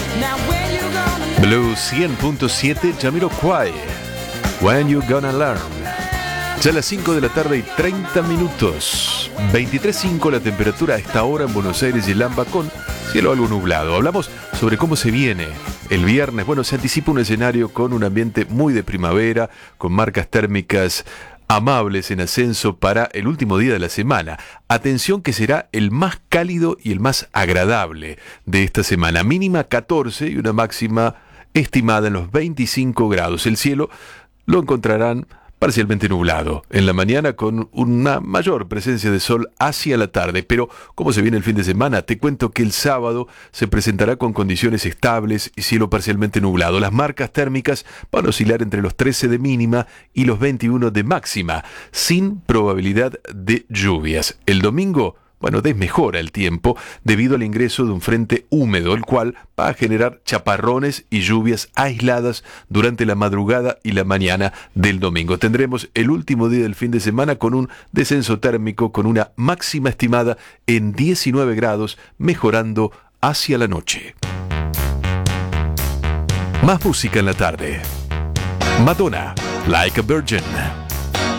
Blue 100.7, Jamiroquai, When You Gonna Learn. Ya a las 5 de la tarde y 30 minutos. 23.5 la temperatura a esta hora en Buenos Aires y el AMBA con cielo algo nublado. Hablamos sobre cómo se viene el viernes. Bueno, se anticipa un escenario con un ambiente muy de primavera, con marcas térmicas amables en ascenso para el último día de la semana. Atención que será el más cálido y el más agradable de esta semana. Mínima 14 y una máxima estimada en los 25 grados. El cielo lo encontrarán parcialmente nublado en la mañana con una mayor presencia de sol hacia la tarde. Pero, ¿cómo se viene el fin de semana? Te cuento que el sábado se presentará con condiciones estables y cielo parcialmente nublado. Las marcas térmicas van a oscilar entre los 13 de mínima y los 21 de máxima, sin probabilidad de lluvias. El domingo, bueno, desmejora el tiempo debido al ingreso de un frente húmedo, el cual va a generar chaparrones y lluvias aisladas durante la madrugada y la mañana del domingo. Tendremos el último día del fin de semana con un descenso térmico con una máxima estimada en 19 grados, mejorando hacia la noche. Más música en la tarde. Madonna, Like a Virgin.